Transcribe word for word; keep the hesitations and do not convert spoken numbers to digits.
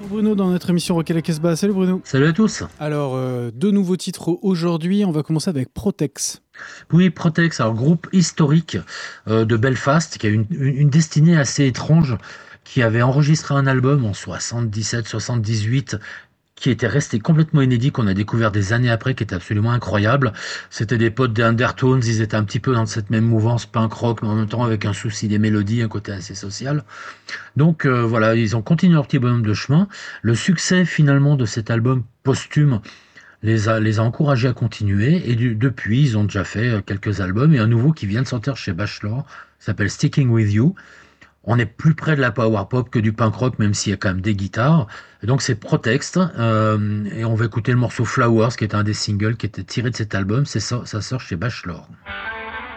Bruno dans notre émission Rock et la Casbah. Salut Bruno. Salut à tous. Alors, euh, deux nouveaux titres aujourd'hui. On va commencer avec Protex. Oui, Protex, alors groupe historique euh, de Belfast, qui a une, une, une destinée assez étrange, qui avait enregistré un album en soixante-dix-sept soixante-dix-huit, qui était resté complètement inédit, qu'on a découvert des années après, qui était absolument incroyable. C'était des potes des Undertones, ils étaient un petit peu dans cette même mouvance punk rock, mais en même temps avec un souci des mélodies, un côté assez social. Donc euh, voilà, ils ont continué leur petit bonhomme de chemin. Le succès finalement de cet album posthume les a, les a encouragés à continuer, et du, depuis, ils ont déjà fait euh, quelques albums, et un nouveau qui vient de sortir chez Bachelor, s'appelle Sticking With You. On est plus près de la power pop que du punk rock, même s'il y a quand même des guitares. Et donc c'est Protext, euh, et on va écouter le morceau Flowers, qui est un des singles qui était tiré de cet album. C'est ça, ça sort chez Bachelor.